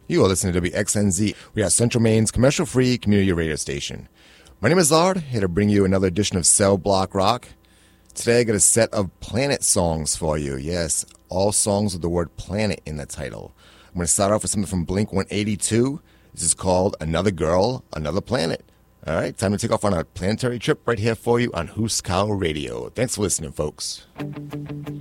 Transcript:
You are listening to WXNZ. We are Central Maine's commercial-free community radio station. My name is Lard, here to bring you another edition of Cell Block Rock. Today I got a set of planet songs for you. Yes, all songs with the word planet in the title. I'm going to start off with something from Blink-182. This is called Another Girl, Another Planet. All right, time to take off on a planetary trip right here for you on Huskow Radio. Thanks for listening, folks.